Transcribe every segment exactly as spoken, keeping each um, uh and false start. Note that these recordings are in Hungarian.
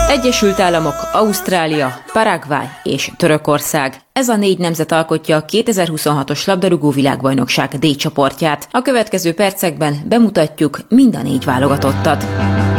Egyesült Államok, Ausztrália, Paraguay és Törökország. Ez a négy nemzet alkotja a kétezer-huszonhatos labdarúgó világbajnokság D csoportját. A következő percekben bemutatjuk mind a négy válogatottat.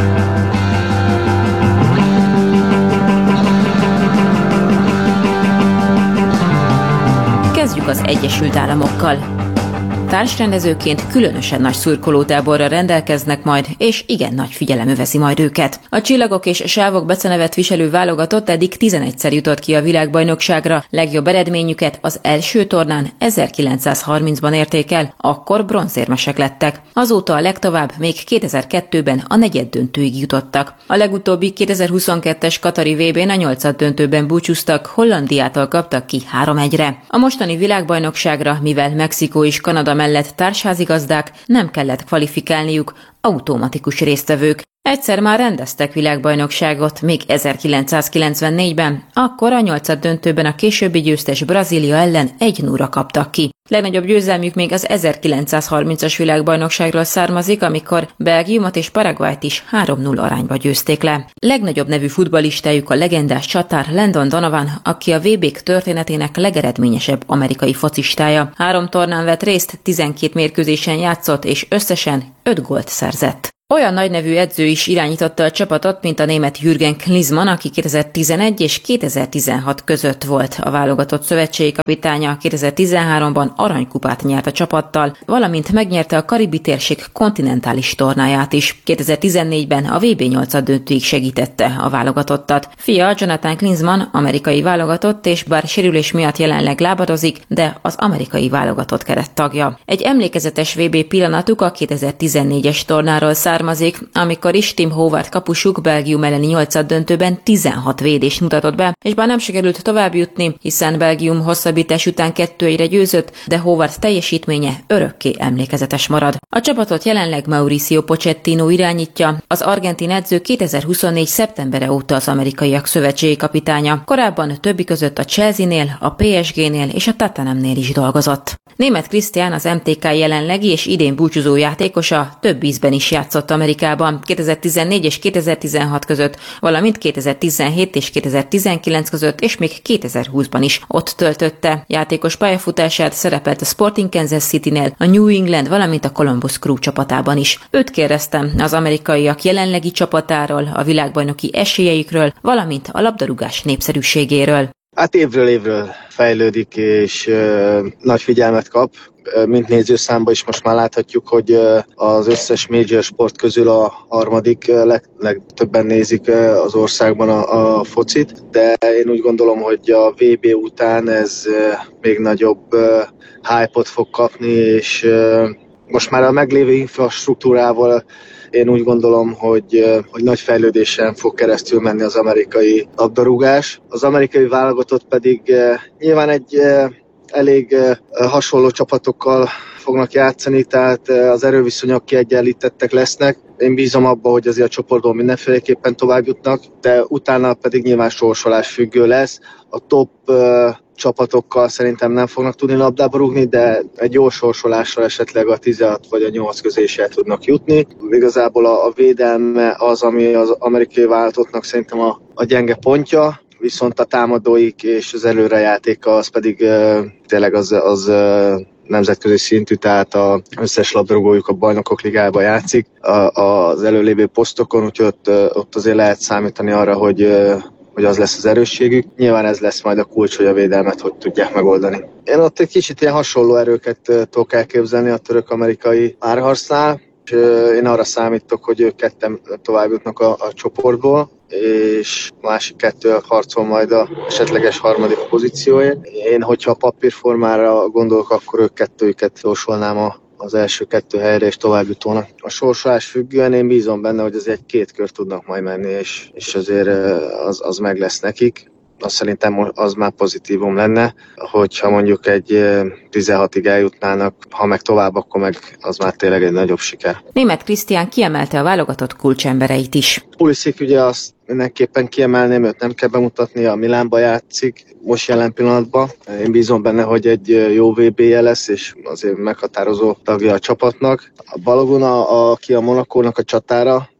Kezdjük az Egyesült Államokkal. Társrendezőként különösen nagy szurkolótáborra rendelkeznek majd, és igen nagy figyelem övezi majd őket. A csillagok és sávok becenevet viselő válogatott eddig tizenegyszer jutott ki a világbajnokságra, legjobb eredményüket az első tornán ezerkilencszázharmincban érték el, akkor bronzérmesek lettek. Azóta a legtovább még kétezer-kettőben a negyeddöntőig jutottak. A legutóbbi kétezer-huszonkettes katari vé bén a nyolcaddöntőben búcsúztak, Hollandiától kaptak ki három egyre. A mostani világbajnokságra, mivel Mexikó és Kanada mellett társházigazdák, nem kellett kvalifikálniuk, automatikus résztvevők. Egyszer már rendeztek világbajnokságot, még ezerkilencszázkilencvennégyben, akkor a nyolcaddöntőben a későbbi győztes Brazília ellen egy nullra kaptak ki. Legnagyobb győzelmük még az ezerkilencszázharmincas világbajnokságról származik, amikor Belgiumot és Paraguayt is három null arányba győzték le. Legnagyobb nevű futballistájuk a legendás csatár Landon Donovan, aki a vé bék történetének legeredményesebb amerikai focistája. Három tornán vett részt, tizenkét mérkőzésen játszott és összesen öt gólt szerzett. Olyan nagynevű edző is irányította a csapatot, mint a német Jürgen Klinsmann, aki kétezer-tizenegy és kétezer-tizenhat között volt a válogatott szövetségi kapitánya. kétezer-tizenháromban aranykupát nyert a csapattal, valamint megnyerte a karibi térség kontinentális tornáját is. kétezer-tizennégyben a vé bé nyolcaddöntőig segítette a válogatottat. Fia Jonathan Klinsmann amerikai válogatott, és bár sérülés miatt jelenleg lábadozik, de az amerikai válogatott keret tagja. Egy emlékezetes vé bé pillanatuk a kétezer-tizennégyes tornáról származik, amikor is Tim Howard kapusuk Belgium elleni nyolcaddöntőben tizenhat védést mutatott be, és bár nem sikerült tovább jutni, hiszen Belgium hosszabbítás után kettő egyre győzött, de Howard teljesítménye örökké emlékezetes marad. A csapatot jelenleg Mauricio Pochettino irányítja, az argentin edző kétezer-huszonnégy szeptembere óta az amerikaiak szövetségi kapitánya. Korábban többi között a Chelsea-nél, a pé es gé-nél és a Tottenhamnél is dolgozott. Németh Krisztián, az em té ká jelenlegi és idén búcsúzó játékosa, több ízben is játszott Amerikában, kétezer-tizennégy és kétezer-tizenhat között, valamint kétezer-tizenhét és kétezer-tizenkilenc között, és még kétezer-húszban is ott töltötte. Játékos pályafutását szerepelt a Sporting Kansas Citynél, a New England, valamint a Columbus Crew csapatában is. Őt kérdeztem az amerikaiak jelenlegi csapatáról, a világbajnoki esélyeikről, valamint a labdarúgás népszerűségéről. Hát évről évről fejlődik, és uh, nagy figyelmet kap. Mint nézőszámban is most már láthatjuk, hogy az összes major sport közül a harmadik leg, legtöbben nézik az országban a, a focit, de én úgy gondolom, hogy a vé bé után ez még nagyobb hype-ot fog kapni, és most már a meglévő infrastruktúrával én úgy gondolom, hogy, hogy nagy fejlődésen fog keresztül menni az amerikai labdarúgás. Az amerikai válogatott pedig nyilván egy elég hasonló csapatokkal fognak játszani, tehát az erőviszonyok kiegyenlítettek lesznek. Én bízom abba, hogy azért a csoportból mindenféleképpen tovább jutnak, de utána pedig nyilván sorsolás függő lesz. A top csapatokkal szerintem nem fognak tudni labdába rúgni, de egy jó sorsolással esetleg a tizenhat vagy a nyolc közé is el tudnak jutni. Igazából a, a védelme az, ami az amerikai válogatottnak szerintem a, a gyenge pontja, viszont a támadóik és az előrejátéka az pedig uh, tényleg az, az uh, nemzetközi szintű, tehát az összes labdarúgójuk a Bajnokok Ligájában játszik a, az előlévő posztokon, úgyhogy ott, uh, ott azért lehet számítani arra, hogy, uh, hogy az lesz az erősségük. Nyilván ez lesz majd a kulcs, hogy a védelmet hogy tudják megoldani. Én ott egy kicsit ilyen hasonló erőket uh, tudok elképzelni a török-amerikai párharcnál, és uh, én arra számítok, hogy ők ketten tovább jutnak a, a csoportból, és másik kettő harcol majd a esetleges harmadik pozícióért. Én, hogyha a papírformára gondolok, akkor ők kettőjüket sorsolnám a, az első kettő helyre, és továbbjutónak. A sorsolás függően én bízom benne, hogy azért két kör tudnak majd menni, és, és azért az, az meg lesz nekik. Azt szerintem az már pozitívum lenne, hogyha mondjuk egy tizenhatig eljutnának, ha meg tovább, akkor meg az már tényleg egy nagyobb siker. Németh Krisztián kiemelte a válogatott kulcsembereit is. Pulisic ugye azt mindenképpen kiemelném, őt nem kell bemutatni, a Milánba játszik most jelen pillanatban. Én bízom benne, hogy egy jó vé bé-je lesz, és azért meghatározó tagja a csapatnak. A Balogun, a, aki a Monacónak a csatára,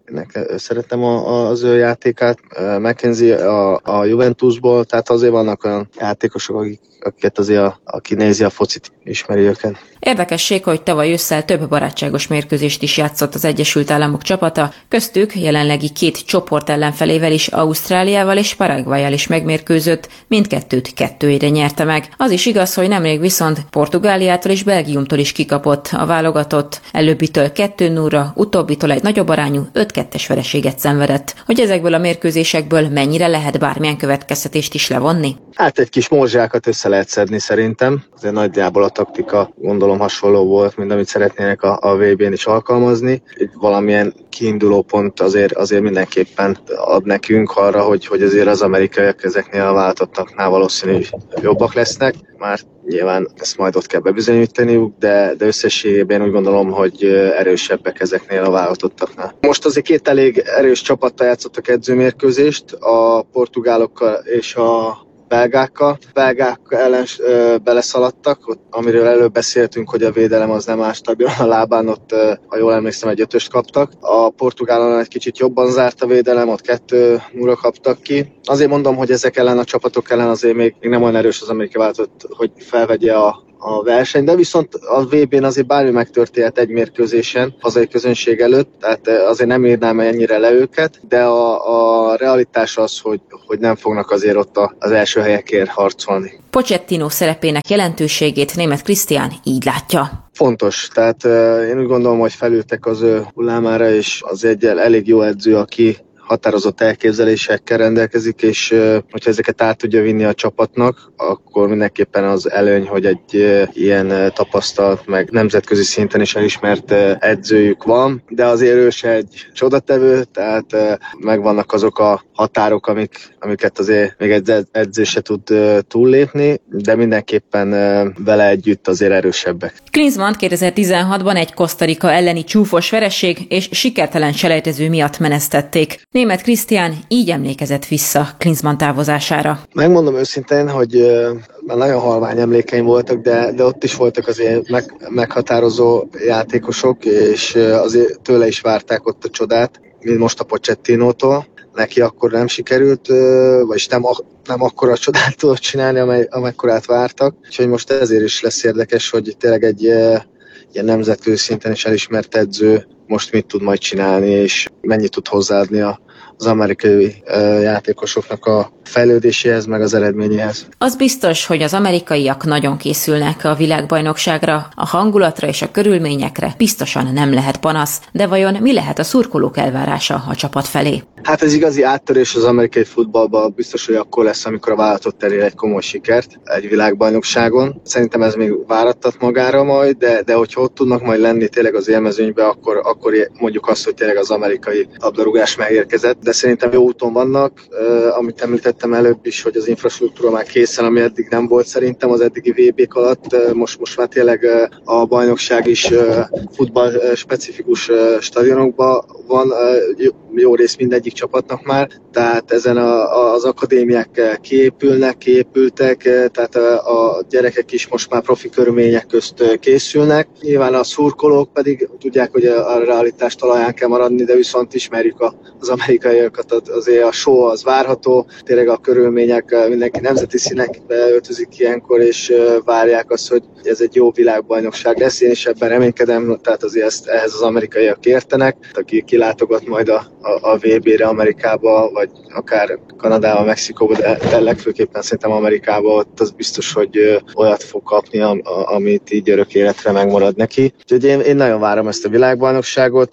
szeretem a, az ő játékát. McKenzie a, a Juventusból, tehát azért vannak olyan játékosok, akik, akiket azért a, aki nézi a focit, ismeri őket. Érdekesség, hogy tavaly ősszel több barátságos mérkőzést is játszott az Egyesült Államok csapata, köztük jelenlegi két csoport ellenfelével is, Ausztráliával és Paraguayjal is megmérkőzött, mindkettőt kettőire nyerte meg. Az is igaz, hogy nemrég viszont Portugáliától és Belgiumtól is kikapott a válogatott, előbbitől kettő nullra, utóbbitól egy nagyobb arányú öt kettes vereséget szenvedett. Hogy ezekből a mérkőzésekből mennyire lehet bármilyen következtetést is levonni? Hát egy kis morzsákat össze lehet szedni szerintem. Azért nagyjából a taktika gondolom hasonló volt, mint amit szeretnének a, a vé bén is alkalmazni. Egy valamilyen kiinduló pont azért, azért mindenképpen ad nekünk arra, hogy, hogy azért az amerikaiak ezeknél a válogatottaknál valószínűleg jobbak lesznek. Már nyilván ezt majd ott kell bebizonyítaniuk, de, de összességében úgy gondolom, hogy erősebbek ezeknél a válogatottaknál. Most azért két elég erős csapattal játszottak edzőmérkőzést, a portugálokkal és a belgákkal. Belgák ellen ö, beleszaladtak, ott, amiről előbb beszéltünk, hogy a védelem az nem áll stabil a lábán, ott, ö, ha jól emlékszem, egy ötöst kaptak. A portugálon egy kicsit jobban zárt a védelem, ott kettő nulla kaptak ki. Azért mondom, hogy ezek ellen a csapatok ellen azért még, még nem olyan erős az amerikai válogatott, hogy felvegye a a verseny, de viszont a vé bén azért bármi megtörténhet egy mérkőzésen hazai közönség előtt, tehát azért nem írnám ennyire le őket, de a, a realitás az, hogy, hogy nem fognak azért ott az első helyekért harcolni. Pochettino szerepének jelentőségét Németh Krisztián így látja. Fontos, tehát én úgy gondolom, hogy felültek az ő hullámára, és az egy elég jó edző, aki határozott elképzelésekkel rendelkezik, és hogyha ezeket át tudja vinni a csapatnak, akkor mindenképpen az előny, hogy egy ilyen tapasztalt, meg nemzetközi szinten is elismert edzőjük van, de azért ő se egy csodatevő, tehát megvannak azok a határok, amik, amiket azért még egy edző se tud túllépni, de mindenképpen vele együtt azért erősebbek. Klinsmann kétezer-tizenhatban egy Costa Rica elleni csúfos vereség és sikertelen selejtező miatt menesztették. Németh Krisztián így emlékezett vissza Klinsmann távozására. Megmondom őszintén, hogy már nagyon halvány emlékeim voltak, de, de ott is voltak azért meg, meghatározó játékosok, és azért tőle is várták ott a csodát, mint most a Pochettinótól. Neki akkor nem sikerült, vagyis nem, nem akkora csodát tudott csinálni, amely, amekkorát vártak. Úgyhogy most ezért is lesz érdekes, hogy tényleg egy ilyen nemzetközi szinten is elismert edző most mit tud majd csinálni, és mennyit tud hozzáadni az amerikai játékosoknak a fejlődéséhez, meg az eredményéhez. Az biztos, hogy az amerikaiak nagyon készülnek a világbajnokságra, a hangulatra és a körülményekre biztosan nem lehet panasz, de vajon mi lehet a szurkolók elvárása a csapat felé? Hát ez igazi áttörés az amerikai futballban biztos, hogy akkor lesz, amikor a vállalatot elér egy komoly sikert egy világbajnokságon. Szerintem ez még várattat magára majd, de, de hogyha ott tudnak majd lenni tényleg az élmezőnybe, akkor, akkor mondjuk azt, hogy tényleg az amerikai labdarúgás megérkezett, de szerintem jó úton vannak, uh, amit említettem előbb is, hogy az infrastruktúra már készen, ami eddig nem volt szerintem az eddigi vé bék alatt. Uh, most, most már tényleg uh, a bajnokság is uh, futball uh, specifikus uh, stadionokban van, uh, jó, jó rész mindegyik csapatnak már, tehát ezen a, az akadémiák kiépülnek, kiépültek, tehát a, a gyerekek is most már profi körülmények közt készülnek. Nyilván a szurkolók pedig tudják, hogy a, a realitás talaján kell maradni, de viszont ismerjük a, az amerikaiakat, azért a show az várható, tényleg a körülmények, mindenki nemzeti színekbe öltözik ilyenkor, és várják azt, hogy ez egy jó világbajnokság lesz. Én is ebben reménykedem, tehát azért ezt, ehhez az amerikaiak értenek, aki kilátogat majd a, a, a vé bére Amerikába, vagy akár Kanadába, Mexikóba, de, de legfőképpen szerintem Amerikába, ott az biztos, hogy olyat fog kapni, am, amit így örök életre megmarad neki. Úgyhogy én, én nagyon várom ezt a világbajnokságot,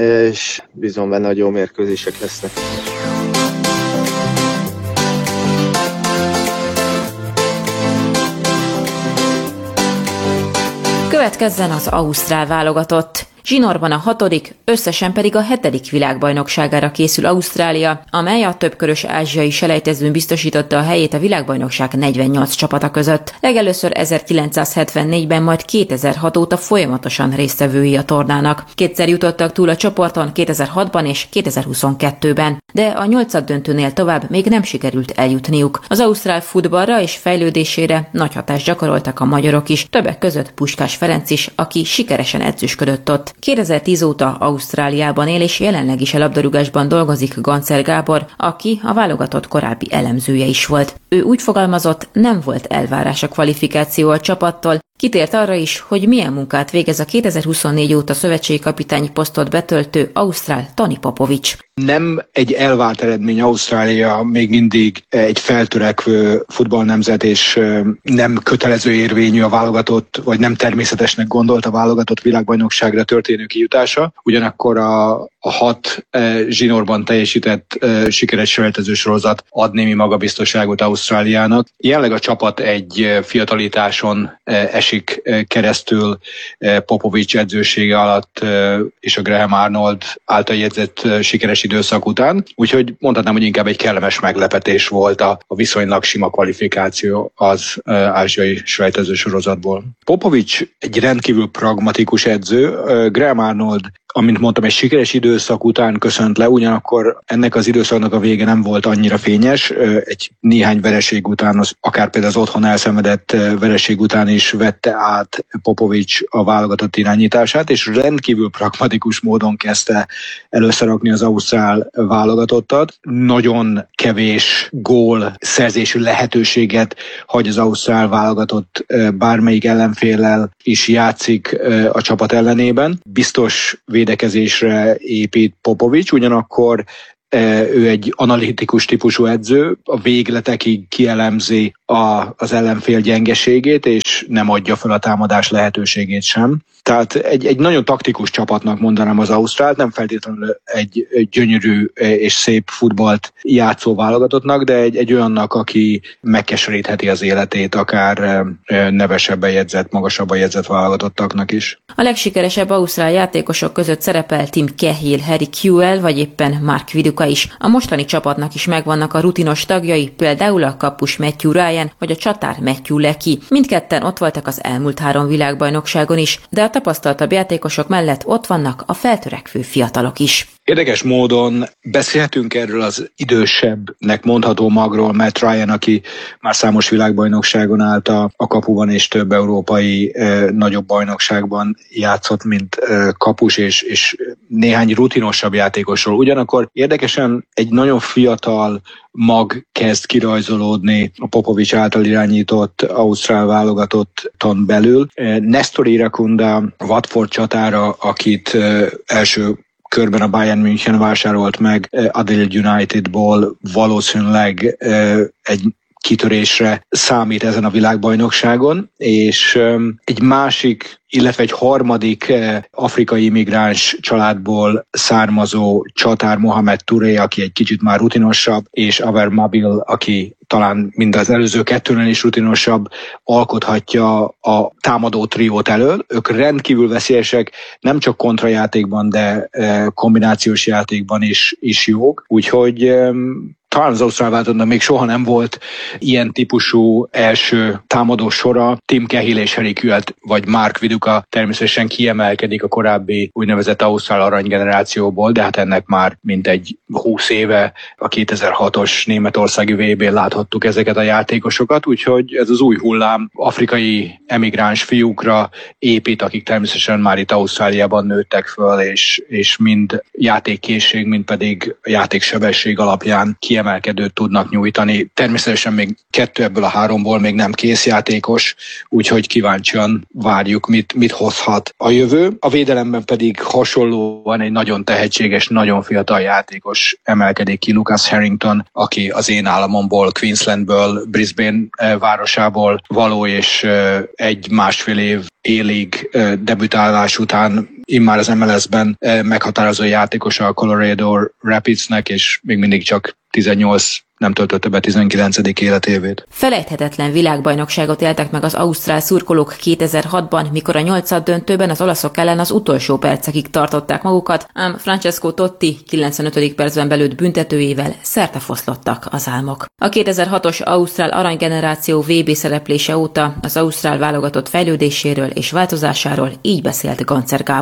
és bízom benne, hogy jó mérkőzések lesznek. Következzen az ausztrál válogatott. Zsinórban a hatodik, összesen pedig a hetedik világbajnokságára készül Ausztrália, amely a többkörös ázsiai selejtezőn biztosította a helyét a világbajnokság negyvennyolc csapata között. Legelőször ezerkilencszázhetvennégyben, majd kétezer-hat óta folyamatosan résztvevői a tornának. Kétszer jutottak túl a csoporton, kétezer-hatban és kétezer-huszonkettőben, de a nyolcaddöntőnél tovább még nem sikerült eljutniuk. Az ausztrál futballra és fejlődésére nagy hatást gyakoroltak a magyarok is, többek között Puskás Ferenc is, aki sikeresen edzősködött ott. kétezer-tíz óta Ausztráliában él, és jelenleg is a labdarúgásban dolgozik Gancer Gábor, aki a válogatott korábbi elemzője is volt. Ő úgy fogalmazott, nem volt elvárás a kvalifikáció a csapattól, kitért arra is, hogy milyen munkát végez a kétezer-huszonnégy óta szövetségi kapitányi posztot betöltő ausztrál Tony Popovics. Nem egy elvárt eredmény, Ausztrália még mindig egy feltörekvő futballnemzet, és nem kötelező érvényű a válogatott, vagy nem természetesnek gondolt a válogatott világbajnokságra történő kijutása. Ugyanakkor a, a hat e, zsinórban teljesített e, sikeres selejtező sorozat ad némi magabiztosságot Ausztráliának. Jelenleg a csapat egy fiatalításon e, esik e, keresztül e, Popovics edzősége alatt e, és a Graham Arnold által jegyzett e, sikeres időszak után, úgyhogy mondhatnám, hogy inkább egy kellemes meglepetés volt a, a viszonylag sima kvalifikáció az e, ázsiai selejtező sorozatból. Popovics egy rendkívül pragmatikus edző, e, Graham Arnold, amint mondtam, egy sikeres időszak után köszönt le, ugyanakkor ennek az időszaknak a vége nem volt annyira fényes. Egy néhány vereség után, az, akár például az otthon elszenvedett vereség után is vette át Popovics a válogatott irányítását, és rendkívül pragmatikus módon kezdte előszerakni az ausztrál válogatottat. Nagyon kevés gól szerzésű lehetőséget hagy az ausztrál válogatott bármelyik ellenféllel is játszik a csapat ellenében. Biztos védekezésre épít Popovics, ugyanakkor ő egy analitikus típusú edző, a végletekig kielemzi a, az ellenfél gyengeségét, és nem adja fel a támadás lehetőségét sem. Tehát egy, egy nagyon taktikus csapatnak mondanám az ausztrált, nem feltétlenül egy, egy gyönyörű és szép futballt játszó válogatottnak, de egy, egy olyannak, aki megkeserítheti az életét akár nevesebben jegyzett, magasabban jegyzett válogatottaknak is. A legsikeresebb ausztrál játékosok között szerepel Tim Cahill, Harry Kewell vagy éppen Mark Viduka is. A mostani csapatnak is megvannak a rutinos tagjai, például a kapus Matthew Ryan vagy a csatár Matthew Leckie. Mindketten ott voltak az elmúlt három világbajnokságon is, de a tapasztaltabb játékosok mellett ott vannak a feltörekvő fiatalok is. Érdekes módon beszélhetünk erről az idősebbnek mondható magról, Matt Ryan, aki már számos világbajnokságon állt a, a kapuban, és több európai eh, nagyobb bajnokságban játszott, mint eh, kapus, és, és néhány rutinosabb játékosról. Ugyanakkor érdekesen egy nagyon fiatal mag kezd kirajzolódni a Popovics által irányított ausztrál válogatotton belül. Nestor Irankunda, Watford csatára, akit eh, első körben a Bayern München vásárolt meg Adelaide Unitedból, valószínűleg egy kitörésre számít ezen a világbajnokságon, és egy másik, illetve egy harmadik afrikai immigráns családból származó csatár Mohamed Touré, aki egy kicsit már rutinosabb, és Awer Mabil, aki talán mind az előző kettőnél is rutinosabb, alkothatja a támadó triót elől. Ők rendkívül veszélyesek, nem csak kontrajátékban, de kombinációs játékban is, is jók. Úgyhogy talán az ausztrál válogatottnak még soha nem volt ilyen típusú első támadó sora. Tim Cahill és Harry Kewell vagy Mark Viduka természetesen kiemelkedik a korábbi úgynevezett ausztrál aranygenerációból, de hát ennek már mintegy húsz éve a kétezer-hatos németországi vé bén láthattuk ezeket a játékosokat, úgyhogy ez az új hullám afrikai emigráns fiúkra épít, akik természetesen már itt Ausztráliában nőttek föl, és, és mind játékkészség, mind pedig játéksebesség alapján kiemelkedőt tudnak nyújtani. Természetesen még kettő ebből a háromból még nem készjátékos, úgyhogy kíváncsian várjuk, mit, mit hozhat a jövő. A védelemben pedig hasonlóan egy nagyon tehetséges, nagyon fiatal játékos emelkedik ki, Lucas Harrington, aki az én államomból, Queenslandből, Brisbane városából való, és egy másfél év élig debütálás után immár az em el es-ben meghatározó játékosa a Colorado Rapidsnek, és még mindig csak tizennyolc nem töltötte be tizenkilencedik életévét. Felejthetetlen világbajnokságot éltek meg az ausztrál szurkolók kétezer-hatban, mikor a nyolcad döntőben az olaszok ellen az utolsó percekig tartották magukat, ám Francesco Totti kilencvenötödik percben belőtt büntetőjével szertefoszlottak az álmok. A kétezer-hatos ausztrál aranygeneráció vé bé szereplése óta az ausztrál válogatott fejlődéséről és változásáról így beszélt Gancer Gábor.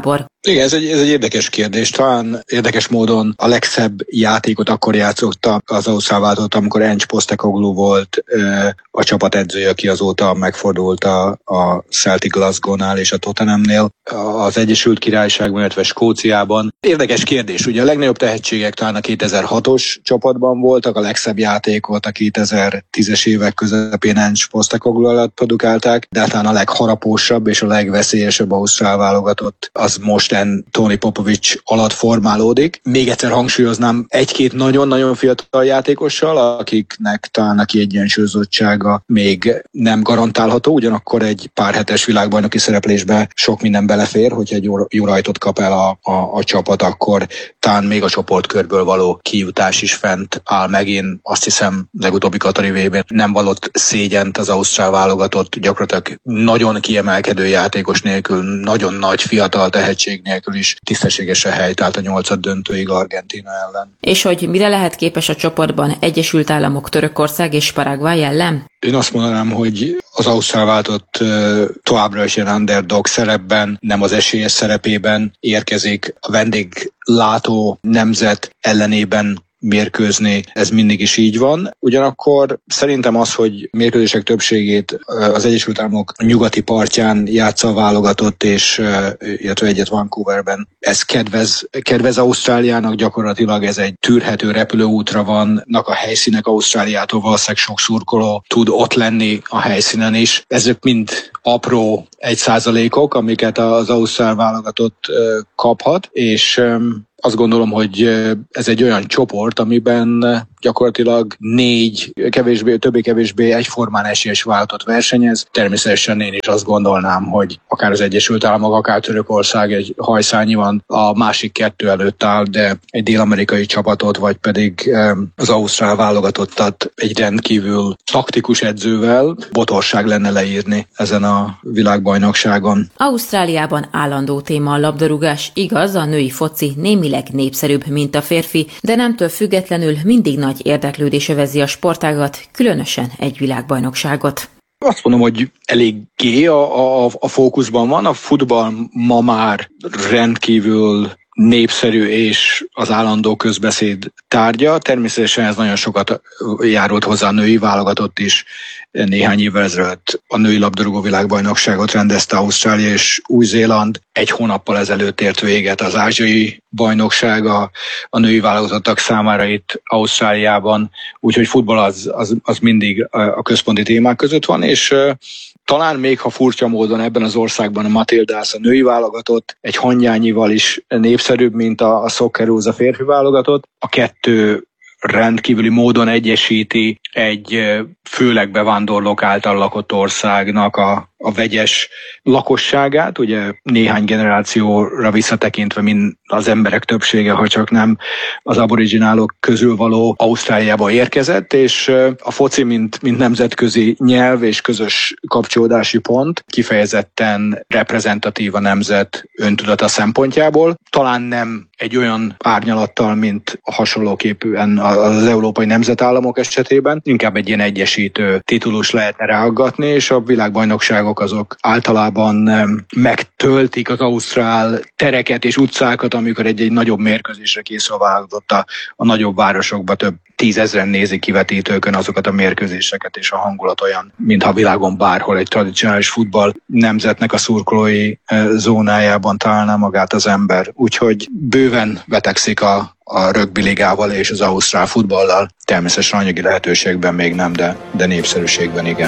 Igen, ez egy, ez egy érdekes kérdés. Talán érdekes módon a legszebb játékot akkor játszotta az ausztrál válogatott, amikor Ange Postecoglou volt a csapat edzője, aki azóta megfordult a, a Celtic Glasgownál és a Tottenhamnél, az Egyesült Királyságban, illetve Skóciában. Érdekes kérdés. Ugye a legnagyobb tehetségek talán a kétezer-hatos csapatban voltak, a legszebb játék volt a kétezer-tízes évek közepén Ange Postecoglou alatt produkálták, de talán a legharapósabb és a legveszélyesebb ausztrál válogatott az most Tony Popovic alatt formálódik. Még egyszer hangsúlyoznám, egy-két nagyon-nagyon fiatal játékossal, akiknek talán a kiegyensúlyozottsága még nem garantálható, ugyanakkor egy pár hetes világbajnoki szereplésbe sok minden belefér, hogyha egy jó, jó rajtot kap el a, a, a csapat, akkor talán még a csoportkörből való kijutás is fent áll meg. Én azt hiszem, legutóbbi Katari vé bén nem vallott szégyent az ausztrál válogatott, gyakorlatilag nagyon kiemelkedő játékos nélkül, nagyon nagy fiatal tehetség nélkül is tisztességesen helytált a nyolcad döntőig Argentína ellen. És hogy mire lehet képes a csoportban Egyesült Államok, Törökország és Paraguay ellen? Én azt mondanám, hogy az ausztrál válogatott továbbra is ilyen underdog szerepben, nem az esélyes szerepében érkezik, a vendéglátó nemzet ellenében mérkőzni, ez mindig is így van. Ugyanakkor szerintem az, hogy mérkőzések többségét az Egyesült Államok nyugati partján játsza a válogatott, és illetve egyet Vancouverben, ez kedvez, kedvez Ausztráliának, gyakorlatilag ez egy tűrhető repülőútra vannak a helyszínek Ausztráliától, valószínűleg sok szurkoló tud ott lenni a helyszínen is. Ezek mind apró egy százalékok, amiket az ausztrál válogatott kaphat, és azt gondolom, hogy ez egy olyan csoport, amiben gyakorlatilag négy kevésbé, többé-kevésbé egyformán esélyes válogatott versenyez. Természetesen én is azt gondolnám, hogy akár az Egyesült Államok, akár Törökország egy hajszányiban a másik kettő előtt áll, de egy dél-amerikai csapatot, vagy pedig az ausztrál válogatottat egy rendkívül taktikus edzővel botorság lenne leírni ezen a világbajnokságon. Ausztráliában állandó téma a labdarúgás, igaz, a női foci némileg népszerűbb, mint a férfi, de nemtől függetlenül mindig nagy érdeklődés övezi a sportágat, különösen egy világbajnokságot. Azt mondom, hogy eléggé a, a, a fókuszban van. A futball ma már rendkívül népszerű és az állandó közbeszéd tárgya. Természetesen ez nagyon sokat járult hozzá a női válogatott is. Néhány évvel ezelőtt a női labdarúgó világbajnokságot rendezte Ausztrália és Új-Zéland. Egy hónappal ezelőtt ért véget az ázsiai bajnokság a, a női válogatottak számára itt Ausztráliában. Úgyhogy futball az, az, az mindig a központi témák között van, és talán még ha furcsa módon ebben az országban a Matildas, a női válogatott egy hangyányival is népszerűbb, mint a, a Socceroos, a férfi válogatott. A kettő rendkívüli módon egyesíti egy főleg bevándorlók által lakott országnak a, a vegyes lakosságát, ugye néhány generációra visszatekintve mind az emberek többsége, ha csak nem az aboriginálok közül való Ausztráliába érkezett, és a foci, mint, mint nemzetközi nyelv és közös kapcsolódási pont kifejezetten reprezentatív a nemzet öntudata szempontjából. Talán nem egy olyan árnyalattal, mint hasonlóképpen az európai nemzetállamok esetében, inkább egy ilyen egyesítő titulus lehetne ráaggatni, és a világbajnokságok azok általában megtöltik az ausztrál tereket és utcákat, amikor egy-egy nagyobb mérkőzésre készül válogatott a, a nagyobb városokba, több tízezren nézik kivetítőkön azokat a mérkőzéseket, és a hangulat olyan, mintha a világon bárhol egy tradicionális futball nemzetnek a szurkolói zónájában találná magát az ember. Úgyhogy bőven vetekszik a a rögbi ligával és az ausztrál futballal. Természetesen anyagi lehetőségben még nem, de, de népszerűségben igen.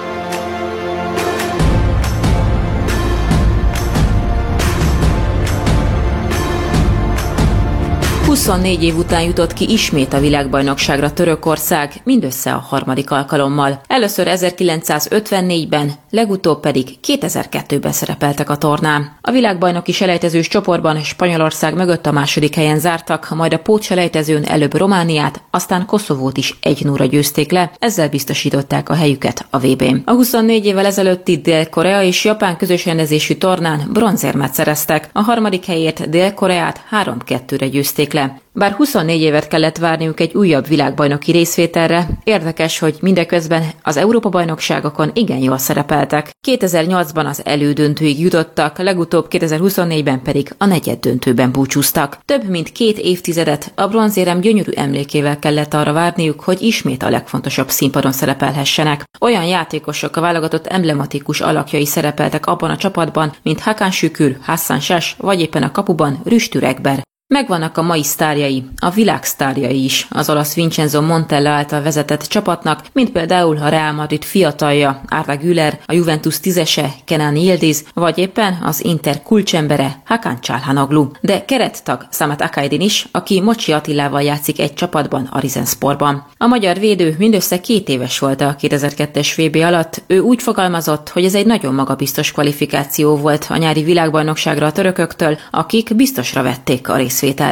huszonnégy év után jutott ki ismét a világbajnokságra Törökország, mindössze a harmadik alkalommal. Először ezerkilencszázötvennégyben, legutóbb pedig kétezer-kettőben szerepeltek a tornán. A világbajnoki selejtezős csoportban Spanyolország mögött a második helyen zártak, majd a pótselejtezőn előbb Romániát, aztán Koszovót is egy nulla győzték le, ezzel biztosították a helyüket a vé bén. A huszonnégy évvel ezelőtti Dél-Korea és Japán közös rendezésű tornán bronzérmet szereztek. A harmadik helyért Dél-Koreát három kettőre győzték le. évente. Bár huszonnégy évet kellett várniuk egy újabb világbajnoki részvételre, érdekes, hogy mindeközben az Európa-bajnokságokon igen jól szerepeltek. kétezer-nyolcban az elődöntőig jutottak, legutóbb kétezer-huszonnégyben pedig a negyeddöntőben búcsúztak. Több mint két évtizedet a bronzérem gyönyörű emlékével kellett arra várniuk, hogy ismét a legfontosabb színpadon szerepelhessenek. Olyan játékosok, a válogatott emblematikus alakjai szerepeltek abban a csapatban, mint Hakan Şükür, Hasan Şaş, vagy éppen a kapuban Rüstü Rekber. Megvannak a mai sztárjai, a világ sztárjai is az olasz Vincenzo Montella által vezetett csapatnak, mint például a Real Madrid fiatalja, Arda Güler, a Juventus tízese, Kenan Yildiz, vagy éppen az Inter kulcsembere, Hakan Çalhanoğlu. De kerettag Samet Akaydin is, aki Mocsi Attilával játszik egy csapatban a Rizensportban. A magyar védő mindössze két éves volt a kétezer-kettes vé bé alatt, ő úgy fogalmazott, hogy ez egy nagyon magabiztos kvalifikáció volt a nyári világbajnokságra a törököktől, akik biztosra vették a részvételt.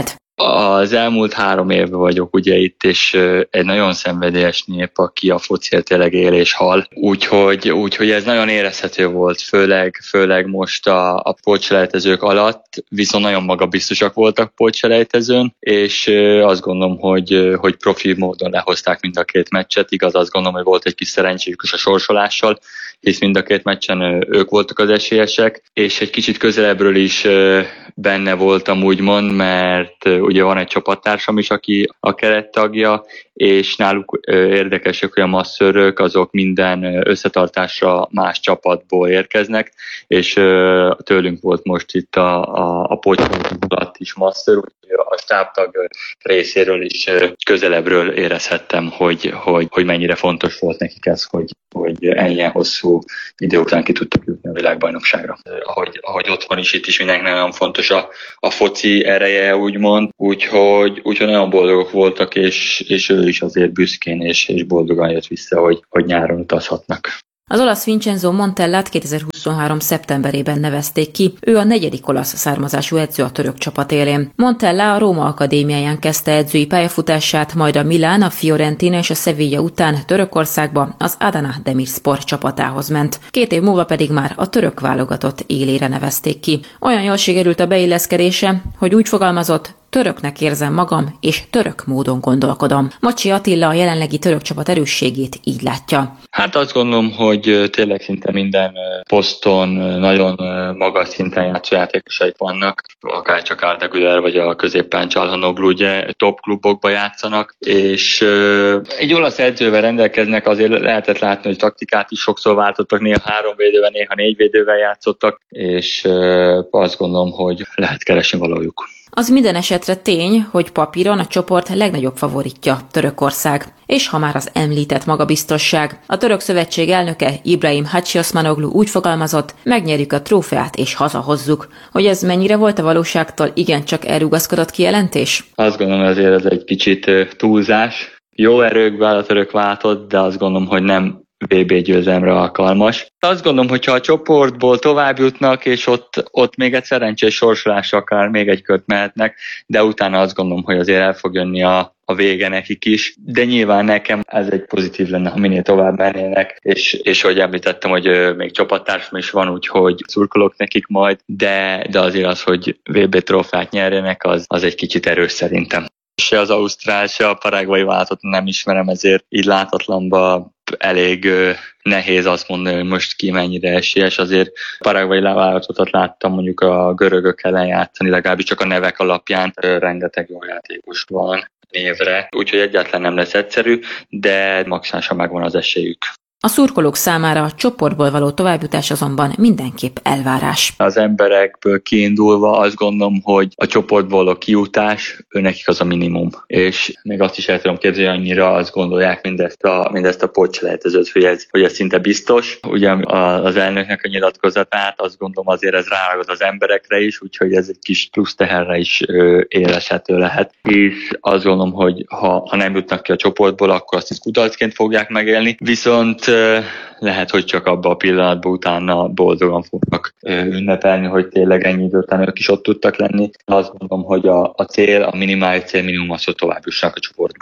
Az elmúlt három évben vagyok ugye itt, és egy nagyon szenvedélyes nép, aki a fociért tényleg él és hal. Úgyhogy, úgyhogy ez nagyon érezhető volt, főleg, főleg most a, a pótselejtezők alatt, viszont nagyon magabiztosak voltak pótselejtezőn, és azt gondolom, hogy, hogy profi módon lehozták mind a két meccset. Igaz, azt gondolom, hogy volt egy kis szerencséjük is a sorsolással, hisz mind a két meccsen ők voltak az esélyesek, és egy kicsit közelebbről is benne voltam úgymond, mert ugye van egy csapattársam is, aki a kerettagja, és náluk érdekesek, hogy a masszörök azok minden összetartásra más csapatból érkeznek, és tőlünk volt most itt a, a, a pótcsolat is masször, úgyhogy a stábtag részéről is közelebbről érezhettem, hogy, hogy, hogy mennyire fontos volt nekik ez, hogy, hogy ennyien hosszú idő után ki tudtak jutni a világbajnokságra. Ahogy, ahogy otthon is, itt is mindenkinek nagyon fontos a, a foci ereje, úgymond, úgyhogy, úgyhogy nagyon boldogok voltak, és, és ő is azért büszkén és, és boldogan jött vissza, hogy, hogy nyáron utazhatnak. Az olasz Vincenzo Montellát kétezer-huszonhárom szeptemberében nevezték ki, ő a negyedik olasz származású edző a török csapat élén. Montella a Róma Akadémiáján kezdte edzői pályafutását, majd a Milán, a Fiorentina és a Sevilla után Törökországba az Adana Demirspor csapatához ment. Két év múlva pedig már a török válogatott élére nevezték ki. Olyan jól sikerült a beilleszkedése, hogy úgy fogalmazott: töröknek érzem magam, és török módon gondolkodom. Mocsi Attila a jelenlegi török csapat erősségét így látja. Hát azt gondolom, hogy tényleg szinte minden poszton nagyon magas szinten játszó játékosaik vannak, akár csak Arda Güler vagy a középpályán Çalhanoğlu ugye top klubokba játszanak, és egy olasz edzővel rendelkeznek, azért lehetett látni, hogy taktikát is sokszor váltottak, néha három védővel, néha négy védővel játszottak, és azt gondolom, hogy lehet keresni valójuk. Az minden esetre tény, hogy papíron a csoport legnagyobb favoritja Törökország. És ha már az említett magabiztosság, a török szövetség elnöke Ibrahim Hacsiosmanoglu úgy fogalmazott: megnyerjük a trófeát és hazahozzuk. Hogy ez mennyire volt a valóságtól igencsak elrugaszkodott kijelentés? Azt gondolom, azért ez egy kicsit túlzás. Jó erőkbe a török váltott, de azt gondolom, hogy nem vé bé győzelemre alkalmas. Azt gondolom, hogyha a csoportból tovább jutnak, és ott, ott még egy szerencsés sorsolás, akár még egy kört mehetnek, de utána azt gondolom, hogy azért el fog jönni a, a vége nekik is. De nyilván nekem ez egy pozitív lenne, ha minél tovább mennének, és, és ahogy említettem, hogy még csapattársam is van, úgyhogy szurkolok nekik majd, de, de azért az, hogy vé bé trófeát nyerjenek, az, az egy kicsit erős szerintem. Se az ausztrál, se a paraguay váltot nem ismerem, ezért így látatlanba elég nehéz azt mondani, hogy most ki mennyire esélyes. Azért paraguay váltottat láttam mondjuk a görögök ellen játszani, legalábbis csak a nevek alapján rengeteg jó játékos van névre, úgyhogy egyáltalán nem lesz egyszerű, de maximálisan megvan az esélyük. A szurkolók számára a csoportból való továbbjutás azonban mindenképp elvárás. Az emberekből kiindulva azt gondolom, hogy a csoportból a kijutás, őnekik az a minimum. És még azt is el tudom képzelni, hogy annyira azt gondolják mindezt a, mindezt a pótselejtezőt, hogy ez, hogy ez szinte biztos. Ugye az elnöknek a nyilatkozatát, azt gondolom azért ez ráragad az emberekre is, úgyhogy ez egy kis plusz teherre is éleshető lehet. És azt gondolom, hogy ha, ha nem jutnak ki a csoportból, akkor azt is kudarcként fogják megélni. Viszont lehet, hogy csak abban a pillanatban utána boldogan fognak ünnepelni, hogy tényleg ennyi idő után ők is ott tudtak lenni. Azt mondom, hogy a, a cél, a minimális cél minimum az, hogy tovább jussanak a csoportból.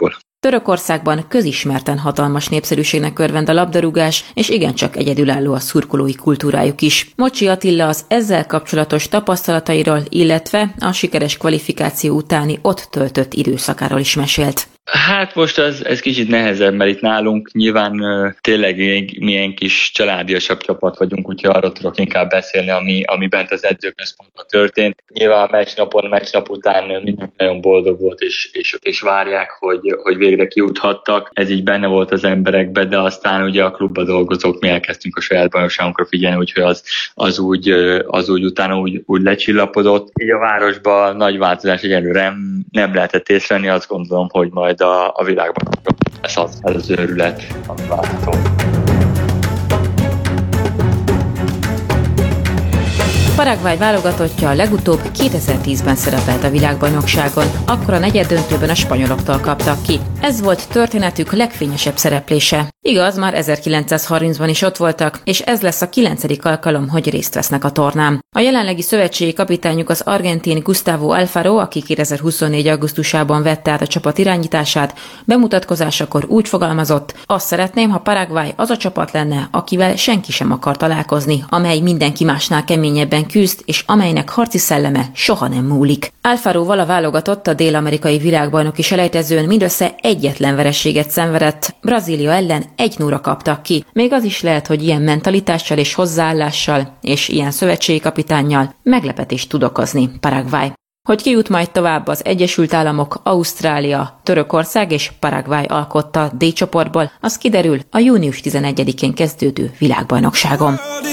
Törökországban közismerten hatalmas népszerűségnek örvend a labdarúgás, és igencsak egyedülálló a szurkolói kultúrájuk is. Mocsi Attila az ezzel kapcsolatos tapasztalatairól, illetve a sikeres kvalifikáció utáni ott töltött időszakáról is mesélt. Hát most ez, ez kicsit nehezebb, mert itt nálunk nyilván uh, tényleg milyen kis családiasabb csapat vagyunk, úgyhogy arról tudok inkább beszélni, ami, ami bent az edzőközpontban történt. Nyilván a meccsnapon, meccsnap után mindenki nagyon boldog volt, és, és, és várják, hogy, hogy végre kijuthattak. Ez így benne volt az emberekben, de aztán ugye a klubban dolgozók, mi elkezdtünk a saját bajnokságunkra figyelni, úgyhogy az, az, úgy, az úgy utána úgy, úgy lecsillapodott. Így a városban nagy változás egyelőre nem, nem lehetett észrevenni, azt gondolom, hogy majd a, a világban ez az, ez az őrület, ami várható. Paraguay válogatottja a legutóbb kétezer-tízben szerepelt a világbajnokságon, akkor a negyeddöntőben a spanyoloktól kaptak ki. Ez volt történetük legfényesebb szereplése. Igaz, már ezerkilencszázharmincban is ott voltak, és ez lesz a kilencedik alkalom, hogy részt vesznek a tornán. A jelenlegi szövetségi kapitányuk az argentin Gustavo Alfaro, aki kétezer-huszonnégy augusztusában vette át a csapat irányítását, bemutatkozásakor úgy fogalmazott: azt szeretném, ha Paraguay az a csapat lenne, akivel senki sem akar találkozni, amely mindenki másnál keményebben küzd, és amelynek harci szelleme soha nem múlik. Alfaróval a válogatott a dél-amerikai világbajnoki selejtezőn mindössze egyetlen vereséget szenvedett, Brazília ellen egy nulla kaptak ki. Még az is lehet, hogy ilyen mentalitással és hozzáállással, és ilyen szövetségi kapitánnyal meglepetést tud okozni Paraguay. Hogy ki jut majd tovább az Egyesült Államok, Ausztrália, Törökország és Paraguay alkotta D csoportból, az kiderül a június tizenegyedikén kezdődő világbajnokságon.